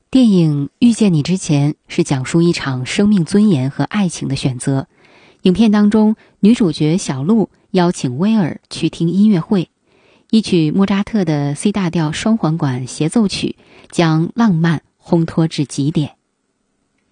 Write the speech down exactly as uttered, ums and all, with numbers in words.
电影《遇见你之前》是讲述一场生命尊严和爱情的选择。影片当中，女主角小璐邀请威尔去听音乐会，一曲莫扎特的 C 大调双簧管协奏曲将浪漫烘托至极点。